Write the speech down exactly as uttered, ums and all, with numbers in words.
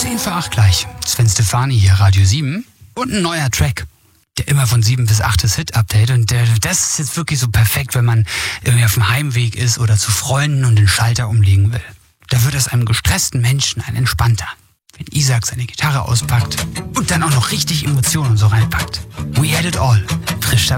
zehn vor acht gleich. Sven Stefani hier, Radio sieben. Und ein neuer Track. Der immer von sieben bis acht ist Hit-Update. Und der, das ist jetzt wirklich so perfekt, wenn man irgendwie auf dem Heimweg ist oder zu Freunden und den Schalter umlegen will. Da wird aus einem gestressten Menschen ein entspannter. Wenn Isaac seine Gitarre auspackt und dann auch noch richtig Emotionen und so reinpackt. We had it all. Frisch dabei.